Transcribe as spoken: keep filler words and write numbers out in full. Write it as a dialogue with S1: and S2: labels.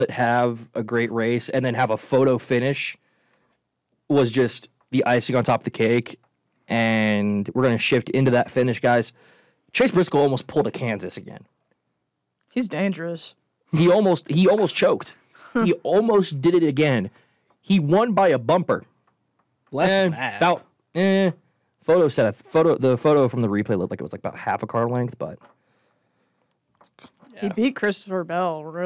S1: have a great race and then have a photo finish was just the icing on top of the cake. And we're going to shift into that finish, guys. Chase Briscoe almost pulled a Kansas again.
S2: He's dangerous.
S1: He almost he almost choked. He almost did it again. He won by a bumper.
S3: Less
S1: eh,
S3: than that.
S1: About eh. Photo said a photo. The photo from the replay looked like it was like about half a car length, but
S2: He beat Christopher Bell. Really.